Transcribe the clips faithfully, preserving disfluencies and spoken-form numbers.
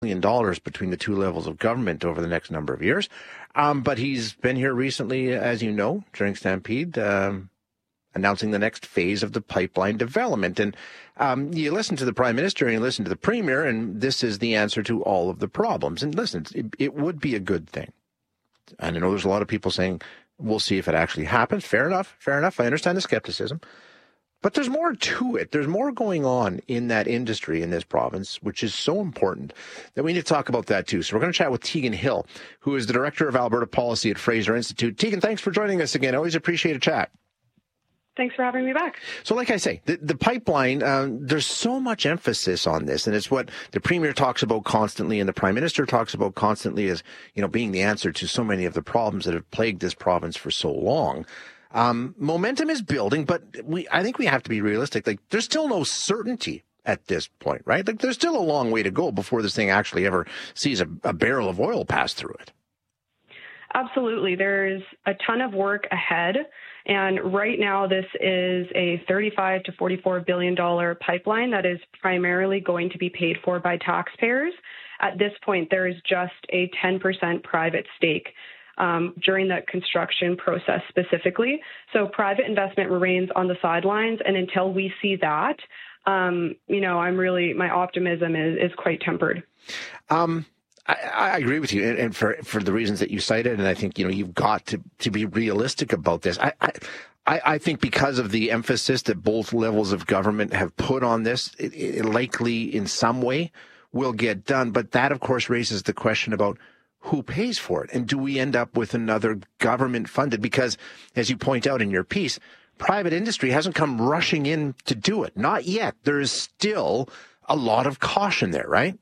billion dollars between the two levels of government over the next number of years. Um, but he's been here recently, as you know, during Stampede, um, announcing the next phase of the pipeline development. And um, you listen to the Prime Minister and you listen to the Premier, and this is the answer to all of the problems. And listen, it, it would be a good thing. And I know there's a lot of people saying, we'll see if it actually happens. Fair enough. Fair enough. I understand the skepticism. But there's more to it. There's more going on in that industry in this province, which is so important that we need to talk about that too. So we're going to chat with Tegan Hill, who is the Director of Alberta Policy at Fraser Institute. Tegan, thanks for joining us again. I always appreciate a chat. Thanks for having me back. So like I say, the, the pipeline, um, there's so much emphasis on this, and it's what the Premier talks about constantly and the Prime Minister talks about constantly as, you know, being the answer to so many of the problems that have plagued this province for so long. Um, momentum is building, but we, I think we have to be realistic. Like, there's still no certainty at this point, right? Like, there's still a long way to go before this thing actually ever sees a, a barrel of oil pass through it. Absolutely. There's a ton of work ahead. And right now, this is a thirty-five to forty-four billion dollars pipeline that is primarily going to be paid for by taxpayers. At this point, there is just a ten percent private stake um, during the construction process specifically. So private investment remains on the sidelines. And until we see that, um, you know, I'm really, my optimism is, is quite tempered. Um. I, I agree with you, and, and for for the reasons that you cited, and I think, you know, you've got to, to be realistic about this. I, I I think because of the emphasis that both levels of government have put on this, it, it likely in some way will get done. But that, of course, raises the question about who pays for it, and do we end up with another government funded? Because, as you point out in your piece, private industry hasn't come rushing in to do it. Not yet. There is still a lot of caution there, right?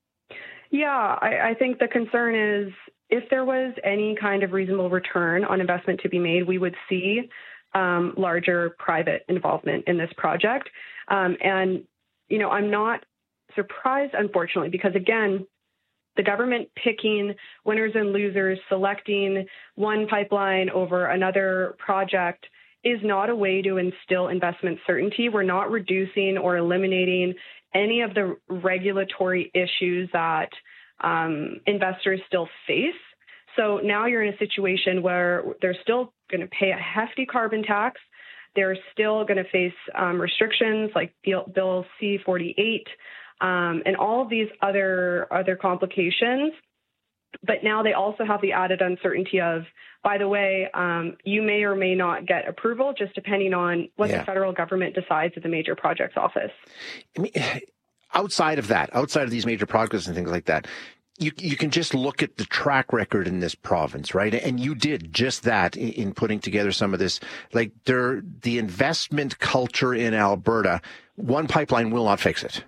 Yeah, I, I think the concern is if there was any kind of reasonable return on investment to be made, we would see um, larger private involvement in this project. Um, and, you know, I'm not surprised, unfortunately, because, again, the government picking winners and losers, selecting one pipeline over another project is not a way to instill investment certainty. We're not reducing or eliminating any of the regulatory issues that um, investors still face. So now you're in a situation where they're still going to pay a hefty carbon tax. They're still going to face um, restrictions like Bill C forty-eight um, and all of these other other complications. But now they also have the added uncertainty of, by the way, um, you may or may not get approval, just depending on what yeah. the federal government decides at the major projects office. I mean, outside of that, outside of these major projects and things like that, you you can just look at the track record in this province, right? And you did just that in, in putting together some of this. Like, there, the investment culture in Alberta, one pipeline will not fix it.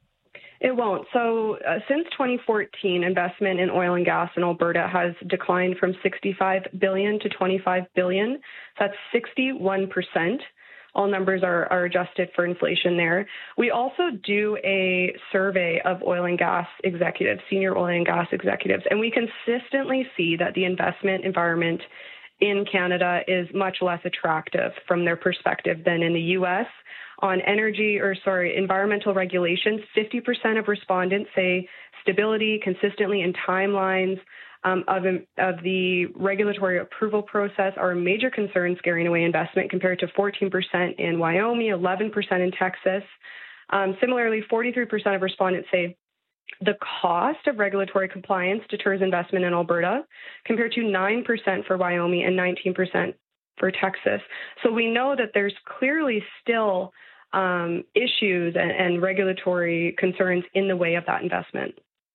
It won't. So uh, since twenty fourteen, investment in oil and gas in Alberta has declined from sixty-five billion dollars to twenty-five billion dollars. That's sixty-one percent. All numbers are, are adjusted for inflation there. We also do a survey of oil and gas executives, senior oil and gas executives, and we consistently see that the investment environment in Canada is much less attractive from their perspective than in the U S. On energy or, sorry, environmental regulations, fifty percent of respondents say stability consistently in timelines um, of, of the regulatory approval process are a major concern scaring away investment, compared to fourteen percent in Wyoming, eleven percent in Texas. Um, similarly, forty-three percent of respondents say the cost of regulatory compliance deters investment in Alberta, compared to nine percent for Wyoming and nineteen percent for Texas. So we know that there's clearly still um, issues and, and regulatory concerns in the way of that investment.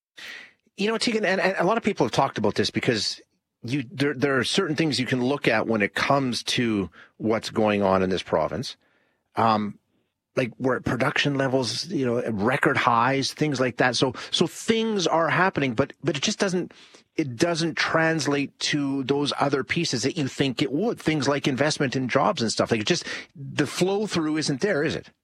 You know, Tegan, and, and a lot of people have talked about this because you there, there are certain things you can look at when it comes to what's going on in this province. Um, like we're at production levels, you know, record highs, things like that. So, so things are happening, but, but it just doesn't, it doesn't translate to those other pieces that you think it would. Things like investment in jobs and stuff. Like, it just, the flow through isn't there, is it?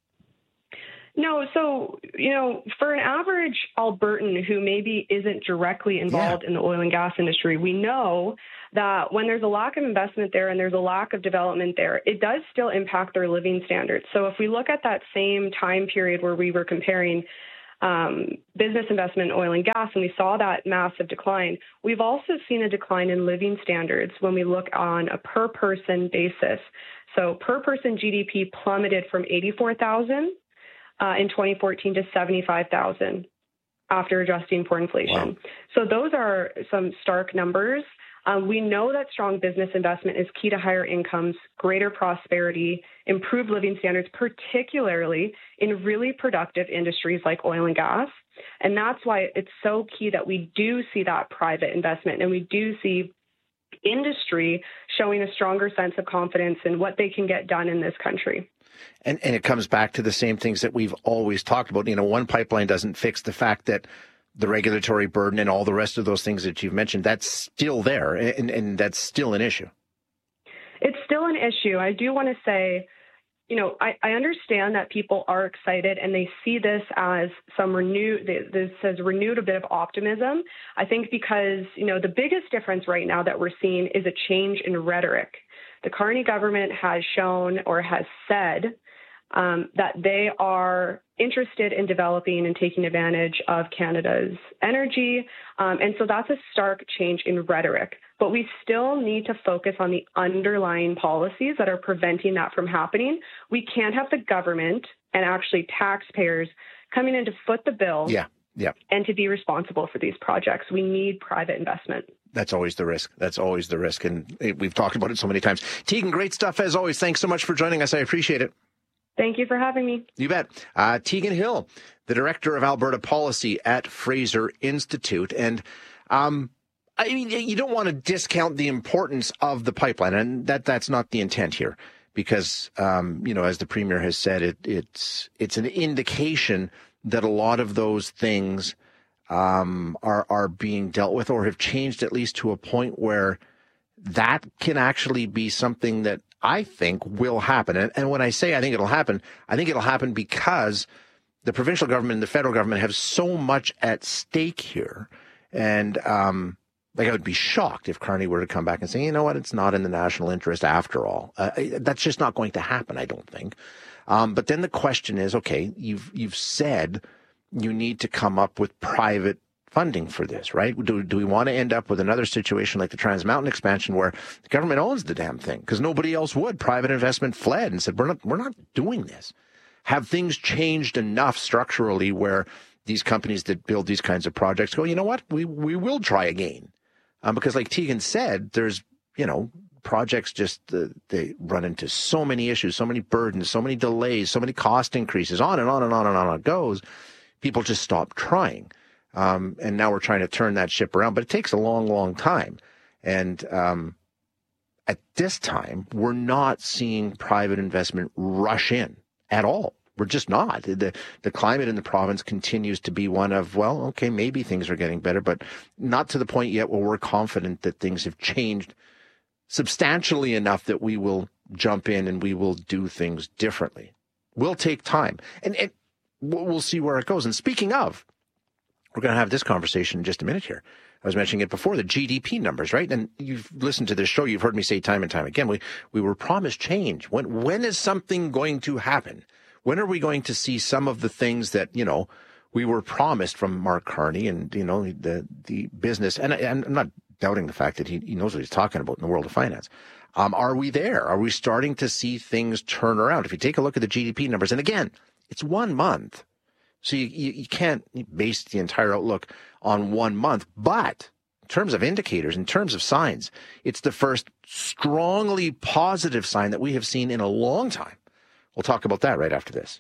No. So, you know, for an average Albertan who maybe isn't directly involved yeah. in the oil and gas industry, we know that when there's a lack of investment there and there's a lack of development there, it does still impact their living standards. So if we look at that same time period where we were comparing um, business investment in oil and gas, and we saw that massive decline. We've also seen a decline in living standards when we look on a per-person basis. So per-person G D P plummeted from eighty-four thousand uh, in twenty fourteen to seventy-five thousand after adjusting for inflation. Wow. So those are some stark numbers. Um, we know that strong business investment is key to higher incomes, greater prosperity, improved living standards, particularly in really productive industries like oil and gas. And that's why it's so key that we do see that private investment, and we do see industry showing a stronger sense of confidence in what they can get done in this country. And, and it comes back to the same things that we've always talked about. You know, one pipeline doesn't fix the fact that the regulatory burden and all the rest of those things that you've mentioned, that's still there, and, and that's still an issue. It's still an issue. I do want to say, you know, I, I understand that people are excited and they see this as some renew. This has renewed a bit of optimism. I think because, you know, the biggest difference right now that we're seeing is a change in rhetoric. The Carney government has shown or has said um, that they are interested in developing and taking advantage of Canada's energy. Um, and so that's a stark change in rhetoric. But we still need to focus on the underlying policies that are preventing that from happening. We can't have the government and actually taxpayers coming in to foot the bill yeah, yeah. and to be responsible for these projects. We need private investment. That's always the risk. That's always the risk. And it, we've talked about it so many times. Tegan, great stuff as always. Thanks so much for joining us. I appreciate it. Thank you for having me. You bet. Uh, Tegan Hill, the Director of Alberta Policy at Fraser Institute. And um, I mean, you don't want to discount the importance of the pipeline, and that that's not the intent here, because, um, you know, as the Premier has said, it, it's it's an indication that a lot of those things um, are are being dealt with or have changed, at least to a point where that can actually be something that I think will happen. And, and when I say I think it'll happen, I think it'll happen because the provincial government and the federal government have so much at stake here. And um, like I would be shocked if Carney were to come back and say, you know what, it's not in the national interest after all. Uh, that's just not going to happen, I don't think. Um, but then the question is, okay, you've you've said you need to come up with private funding for this, right? Do, do we want to end up with another situation like the Trans Mountain expansion where the government owns the damn thing because nobody else would? Private investment fled and said, we're not, we're not doing this. Have things changed enough structurally where these companies that build these kinds of projects go, you know what, we, we will try again? Um, because like Tegan said, there's, you know, projects just, uh, they run into so many issues, so many burdens, so many delays, so many cost increases, on and on and on and on it goes. People just stop trying. Um, and now we're trying to turn that ship around, but it takes a long, long time. And um, at this time, we're not seeing private investment rush in at all. We're just not. The, the climate in the province continues to be one of, well, okay, maybe things are getting better, but not to the point yet where we're confident that things have changed substantially enough that we will jump in and we will do things differently. We'll take time. And, and we'll see where it goes. And speaking of, we're going to have this conversation in just a minute here. I was mentioning it before, the G D P numbers, right? And you've listened to this show. You've heard me say time and time again, we, we were promised change. When, when is something going to happen? When are we going to see some of the things that, you know, we were promised from Mark Carney and, you know, the, the business? And, and I'm not doubting the fact that he, he knows what he's talking about in the world of finance. Um, are we there? Are we starting to see things turn around? If you take a look at the G D P numbers, and again, it's one month. So you, you, you can't base the entire outlook on one month. But in terms of indicators, in terms of signs, it's the first strongly positive sign that we have seen in a long time. We'll talk about that right after this.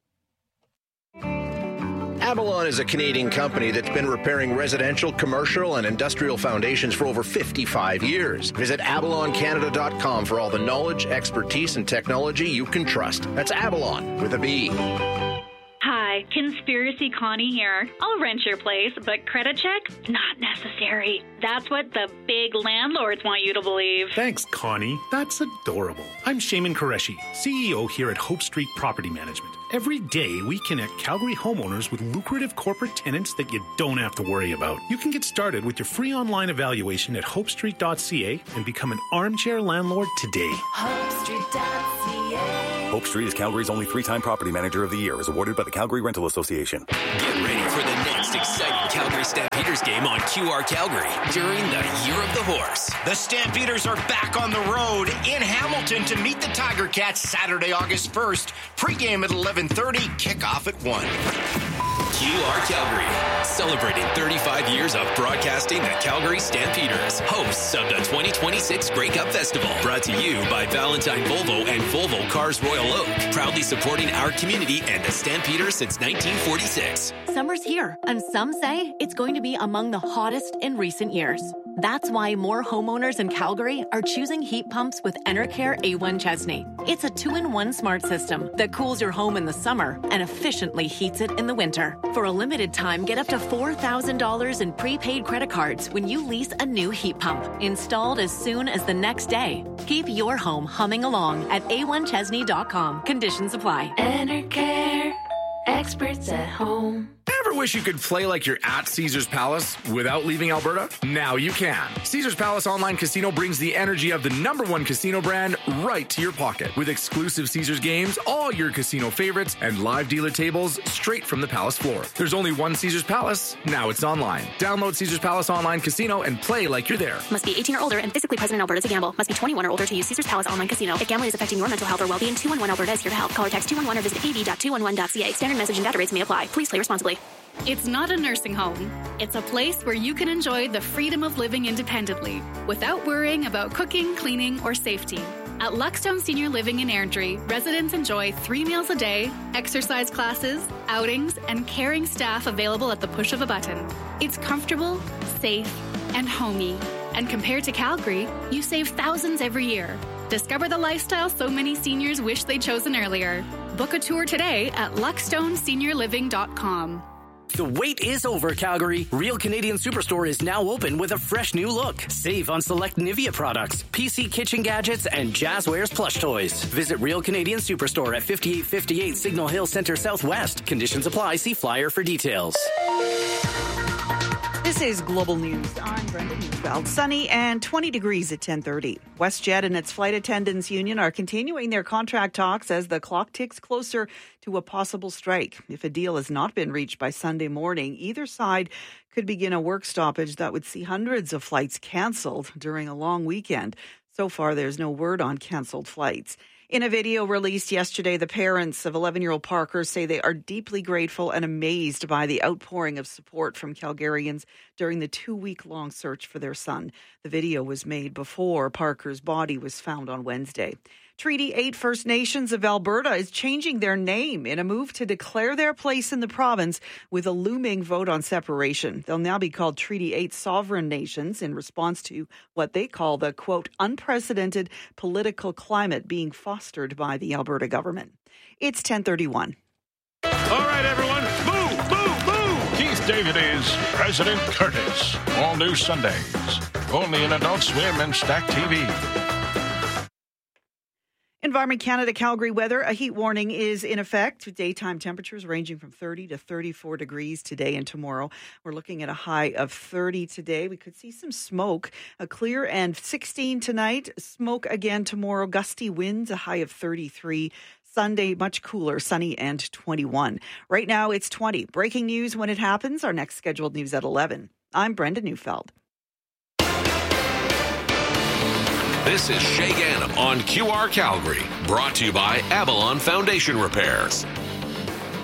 Avalon is a Canadian company that's been repairing residential, commercial, and industrial foundations for over fifty-five years. Visit avalon canada dot com for all the knowledge, expertise, and technology you can trust. That's Avalon with a B. Hi, Conspiracy Connie here. I'll rent your place, but credit check? Not necessary. That's what the big landlords want you to believe. Thanks, Connie. That's adorable. I'm Shaiman Qureshi, C E O here at Hope Street Property Management. Every day, we connect Calgary homeowners with lucrative corporate tenants that you don't have to worry about. You can get started with your free online evaluation at hope street dot c a and become an armchair landlord today. hope street dot c a. Hope Street is Calgary's only three-time property manager of the year, is awarded by the Calgary Rental Association. Get ready for the next exciting Calgary Stampeders game on Q R Calgary during the Year of the Horse. The Stampeders are back on the road in Hamilton to meet the Tiger Cats Saturday, August first. Pre-game at eleven thirty, kickoff at one. Q R Calgary, celebrating thirty-five years of broadcasting the Calgary Stampeders, hosts of the twenty twenty-six Grey Cup Festival. Brought to you by Valentine Volvo and Volvo Cars Royal Oak, proudly supporting our community and the Stampeders since nineteen forty-six. Summer's here, and some say it's going to be among the hottest in recent years. That's why more homeowners in Calgary are choosing heat pumps with Enercare A one Chesney. It's a two-in-one smart system that cools your home in the summer and efficiently heats it in the winter. For a limited time, get up to four thousand dollars in prepaid credit cards when you lease a new heat pump, installed as soon as the next day. Keep your home humming along at a one chesney dot com. Conditions apply. Enercare, experts at home. Ever wish you could play like you're at Caesars Palace without leaving Alberta? Now you can. Caesars Palace Online Casino brings the energy of the number one casino brand right to your pocket. With exclusive Caesars games, all your casino favorites, and live dealer tables straight from the Palace floor. There's only one Caesars Palace. Now it's online. Download Caesars Palace Online Casino and play like you're there. Must be eighteen or older and physically present in Alberta to gamble. Must be twenty-one or older to use Caesars Palace Online Casino. If gambling is affecting your mental health or well-being, two one one Alberta is here to help. Call or text two one one or visit a b dot two one one dot c a. Standard message and data rates may apply. Please play responsibly. It's not a nursing home. It's a place where you can enjoy the freedom of living independently without worrying about cooking, cleaning, or safety. At Luckstone Senior Living in Airdrie, residents enjoy three meals a day, exercise classes, outings, and caring staff available at the push of a button. It's comfortable, safe, and homey. And compared to Calgary, you save thousands every year. Discover the lifestyle so many seniors wish they'd chosen earlier. Book a tour today at luckstone senior living dot com. The wait is over, Calgary. Real Canadian Superstore is now open with a fresh new look. Save on select Nivea products, P C kitchen gadgets, and Jazzwares plush toys. Visit Real Canadian Superstore at fifty-eight fifty-eight Signal Hill Center Southwest. Conditions apply. See flyer for details. This is Global News. I'm Brenda Neufeld. Sunny and twenty degrees at ten thirty. WestJet and its flight attendants union are continuing their contract talks as the clock ticks closer to a possible strike. If a deal has not been reached by Sunday morning, either side could begin a work stoppage that would see hundreds of flights canceled during a long weekend. So far, there's no word on canceled flights. In a video released yesterday, the parents of eleven-year-old Parker say they are deeply grateful and amazed by the outpouring of support from Calgarians during the two-week-long search for their son. The video was made before Parker's body was found on Wednesday. Treaty eight First Nations of Alberta is changing their name in a move to declare their place in the province with a looming vote on separation. They'll now be called Treaty eight Sovereign Nations in response to what they call the, quote, unprecedented political climate being fostered by the Alberta government. It's ten thirty-one. All right, everyone, move, move, move! Keith David is President Curtis. All new Sundays, only in Adult Swim and Stack T V. Environment Canada Calgary weather. A heat warning is in effect with daytime temperatures ranging from thirty to thirty-four degrees today and tomorrow. We're looking at a high of thirty today. We could see some smoke, a clear and sixteen tonight. Smoke again tomorrow. Gusty winds, a high of thirty-three. Sunday, much cooler, sunny and twenty-one. Right now it's twenty. Breaking news when it happens. Our next scheduled news at eleven. I'm Brenda Neufeld. This is Shay Ganam on Q R Calgary, brought to you by Avalon Foundation Repairs.